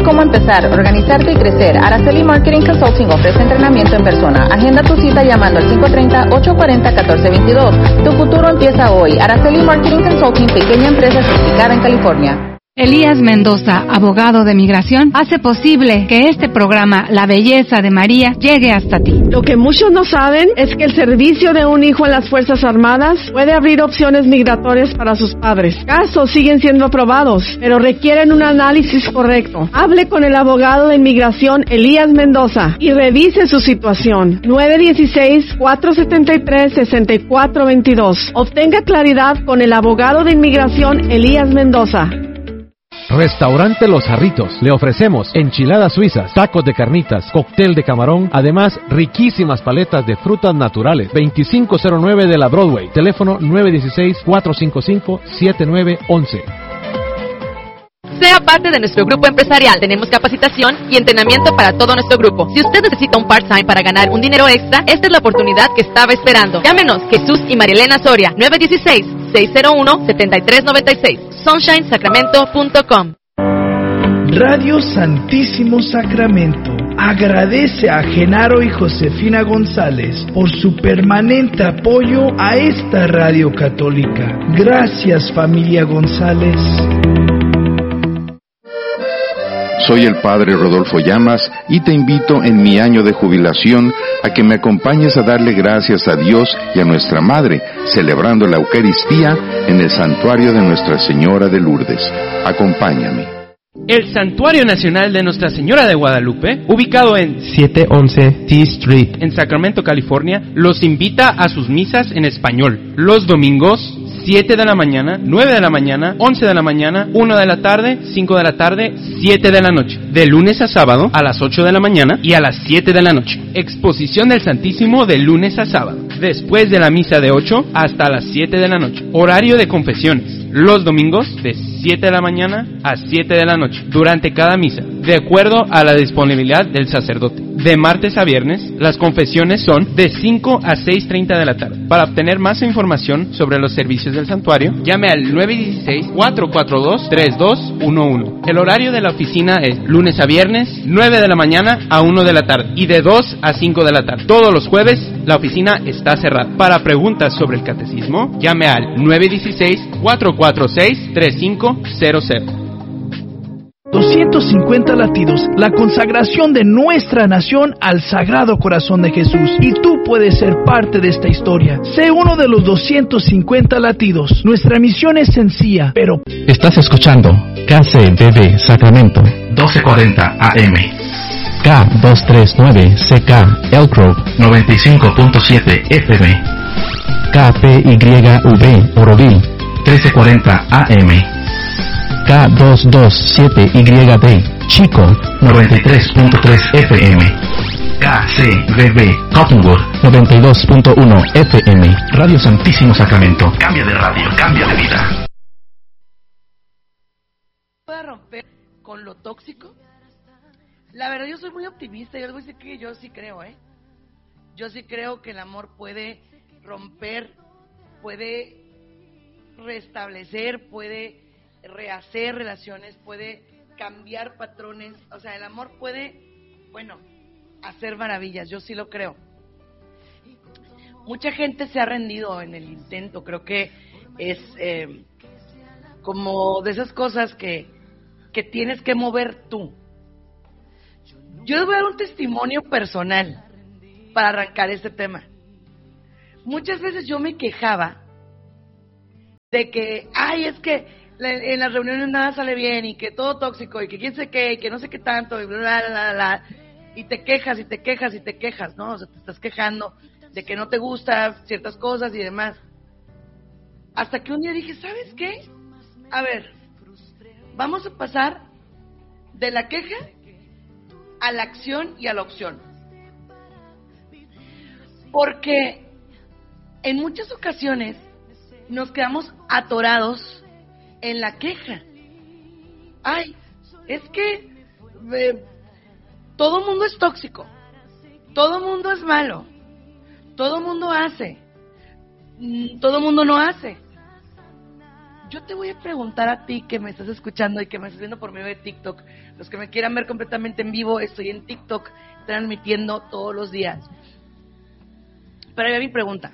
cómo empezar, organizarte y crecer, Araceli Marketing Consulting ofrece entrenamiento en persona. Agenda tu cita llamando al 530-840-1422. Tu futuro empieza hoy. Araceli Marketing Consulting, pequeña empresa certificada en California. Elías Mendoza, abogado de migración, hace posible que este programa, La Belleza de María, llegue hasta ti. Lo que muchos no saben es que el servicio de un hijo en las Fuerzas Armadas puede abrir opciones migratorias para sus padres. Casos siguen siendo aprobados, pero requieren un análisis correcto. Hable con el abogado de inmigración Elías Mendoza y revise su situación. 916-473-6422. Obtenga claridad con el abogado de inmigración Elías Mendoza. Restaurante Los Jarritos. Le ofrecemos enchiladas suizas, tacos de carnitas, cóctel de camarón, además riquísimas paletas de frutas naturales. 2509 de la Broadway. Teléfono 916-455-7911. Sea parte de nuestro grupo empresarial. Tenemos capacitación y entrenamiento para todo nuestro grupo. Si usted necesita un part-time para ganar un dinero extra, esta es la oportunidad que estaba esperando. Llámenos, Jesús y Marilena Soria, 916-601-7396. SunshineSacramento.com. Radio Santísimo Sacramento agradece a Genaro y Josefina González por su permanente apoyo a esta radio católica. Gracias, familia González. Soy el Padre Rodolfo Llamas y te invito en mi año de jubilación a que me acompañes a darle gracias a Dios y a nuestra Madre, celebrando la Eucaristía en el Santuario de Nuestra Señora de Lourdes. Acompáñame. El Santuario Nacional de Nuestra Señora de Guadalupe, ubicado en 711 T Street, en Sacramento, California, los invita a sus misas en español. Los domingos, 7 de la mañana, 9 de la mañana, 11 de la mañana, 1 de la tarde, 5 de la tarde, 7 de la noche. De lunes a sábado, a las 8 de la mañana y a las 7 de la noche. Exposición del Santísimo de lunes a sábado. Después de la misa de 8 hasta las 7 de la noche. Horario de confesiones. Los domingos, de 7 de la mañana a 7 de la noche. Durante cada misa, de acuerdo a la disponibilidad del sacerdote. De martes a viernes, las confesiones son de 5 a 6:30 de la tarde. Para obtener más información sobre los servicios del santuario, llame al 916-442-3211. El horario de la oficina es lunes a viernes, 9 de la mañana a 1 de la tarde y de 2 a 5 de la tarde. Todos los jueves, la oficina está cerrada. Para preguntas sobre el catecismo, llame al 916-446-3500. 250 latidos, la consagración de nuestra nación al Sagrado Corazón de Jesús. Y tú puedes ser parte de esta historia. Sé uno de los 250 latidos. Nuestra misión es sencilla, pero... Estás escuchando KCDD Sacramento 1240 AM, K239 CK Elk Grove 95.7 FM, KPYV Oroville 1340 AM, K227YD Chico 93.3 FM, KCBB Cottonwood 92.1 FM. Radio Santísimo Sacramento. Cambia de radio, cambia de vida. ¿Puede romper con lo tóxico? La verdad, yo soy muy optimista. Yo les voy a decir que yo sí creo, Yo sí creo que el amor puede romper, puede restablecer, puede rehacer relaciones, puede cambiar patrones. O sea, el amor puede, hacer maravillas. Yo sí lo creo. Mucha gente se ha rendido en el intento. Creo que es como de esas cosas que tienes que mover tú. Yo les voy a dar un testimonio personal para arrancar este tema. Muchas veces yo me quejaba de que, es que en las reuniones nada sale bien y que todo tóxico y que quién sé qué y que no sé qué tanto y bla, bla, bla, bla, y te quejas y te quejas y te quejas, ¿no? O sea, te estás quejando de que no te gustan ciertas cosas y demás. Hasta que un día dije, ¿sabes qué? A ver, vamos a pasar de la queja a la acción y a la opción. Porque en muchas ocasiones nos quedamos atorados en la queja. Es que todo mundo es tóxico, todo mundo es malo, todo mundo hace, todo mundo no hace. yo te voy a preguntar a ti que me estás escuchando y que me estás viendo por medio de TikTok. Los que me quieran ver completamente en vivo, estoy en TikTok transmitiendo todos los días. Pero ahí va mi pregunta.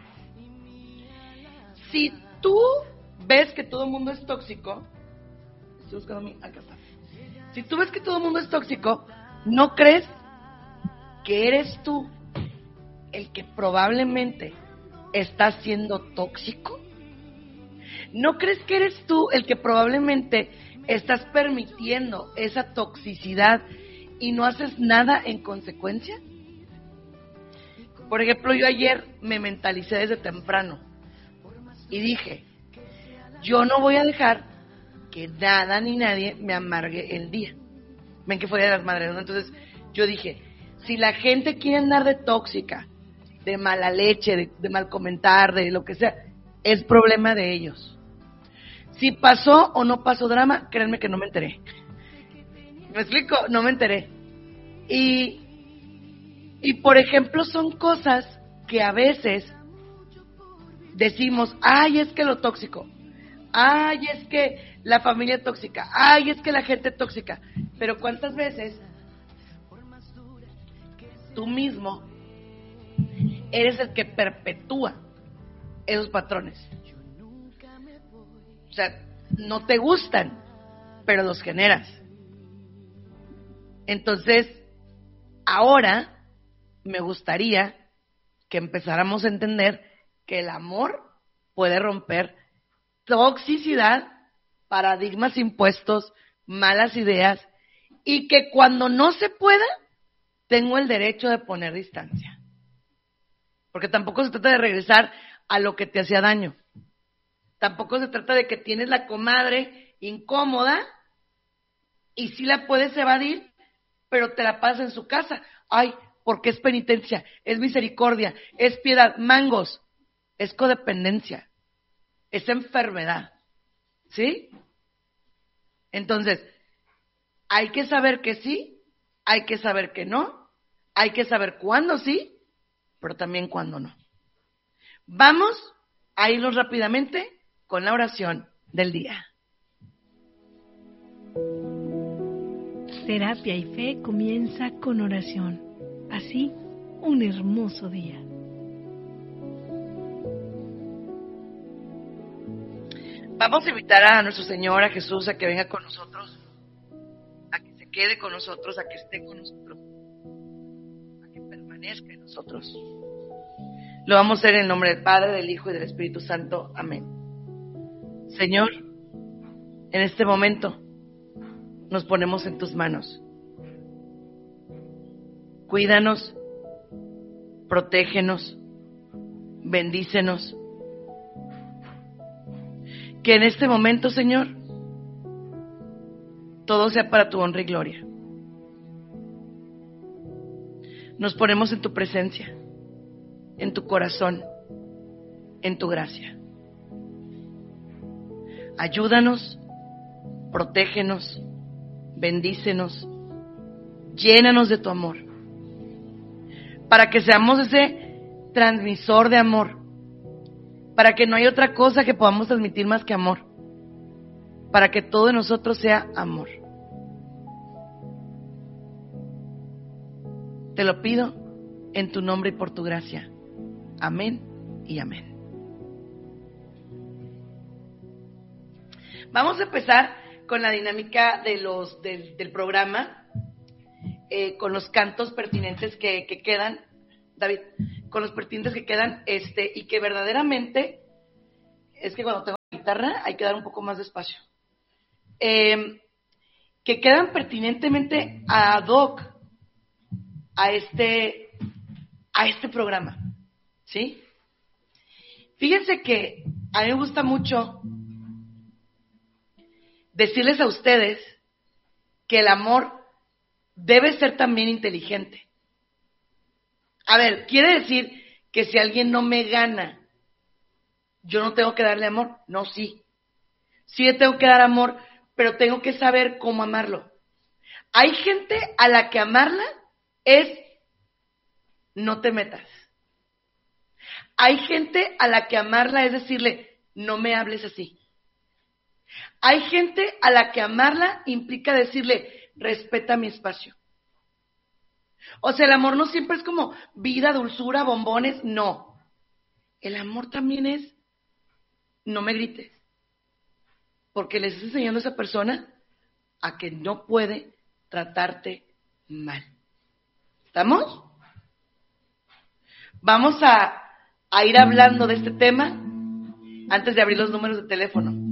Si tú ves que todo el mundo es tóxico, estoy buscando acá está. Si tú ves que todo el mundo es tóxico, ¿no crees que eres tú el que probablemente está siendo tóxico? ¿No crees que eres tú el que probablemente estás permitiendo esa toxicidad y no haces nada en consecuencia? Por ejemplo, yo ayer me mentalicé desde temprano y dije, yo no voy a dejar que nada ni nadie me amargue el día. Ven que fue Día de las Madres, ¿no? Entonces yo dije, si la gente quiere andar de tóxica, de mala leche, de mal comentar, de lo que sea, es problema de ellos. Si pasó o no pasó drama, créanme que no me enteré. ¿Me explico? No me enteré. Y por ejemplo, son cosas que a veces decimos, ay, es que lo tóxico, ay, es que la familia tóxica, ay, es que la gente tóxica. Pero ¿cuántas veces tú mismo eres el que perpetúa esos patrones? O sea, no te gustan, pero los generas. Entonces, ahora me gustaría que empezáramos a entender que el amor puede romper toxicidad, paradigmas impuestos, malas ideas, y que cuando no se pueda, tengo el derecho de poner distancia. Porque tampoco se trata de regresar a lo que te hacía daño. Tampoco se trata de que tienes la comadre incómoda y sí la puedes evadir, pero te la pasas en su casa. Ay, porque es penitencia, es misericordia, es piedad, mangos, es codependencia, es enfermedad, ¿sí? Entonces, hay que saber que sí, hay que saber que no, hay que saber cuándo sí, pero también cuándo no. Vamos a irnos rápidamente con la oración del día. Terapia y Fe comienza con oración. Así, un hermoso día. Vamos a invitar a nuestro Señor, a Jesús, a que venga con nosotros, a que se quede con nosotros, a que esté con nosotros, a que permanezca en nosotros. Lo vamos a hacer en el nombre del Padre, del Hijo y del Espíritu Santo. Amén. Señor, en este momento nos ponemos en tus manos. Cuídanos, protégenos, bendícenos. Que en este momento, Señor, todo sea para tu honra y gloria. Nos ponemos en tu presencia, en tu corazón, en tu gracia. Ayúdanos, protégenos, bendícenos, llénanos de tu amor, para que seamos ese transmisor de amor, para que no haya otra cosa que podamos transmitir más que amor, para que todo de nosotros sea amor. Te lo pido en tu nombre y por tu gracia. Amén y amén. Vamos a empezar con la dinámica del programa, con los cantos pertinentes que quedan, David, con los pertinentes que quedan, y que verdaderamente, es que cuando tengo la guitarra hay que dar un poco más de espacio, que quedan pertinentemente ad hoc a este programa, ¿sí? Fíjense que a mí me gusta mucho decirles a ustedes que el amor debe ser también inteligente. A ver, ¿quiere decir que si alguien no me gana, yo no tengo que darle amor? No, sí. Sí le tengo que dar amor, pero tengo que saber cómo amarlo. Hay gente a la que amarla es no te metas. Hay gente a la que amarla es decirle, no me hables así. Hay gente a la que amarla implica decirle, respeta mi espacio. O sea, el amor no siempre es como vida, dulzura, bombones, no. El amor también es, no me grites. Porque le estás enseñando a esa persona a que no puede tratarte mal. ¿Estamos? Vamos a ir hablando de este tema antes de abrir los números de teléfono.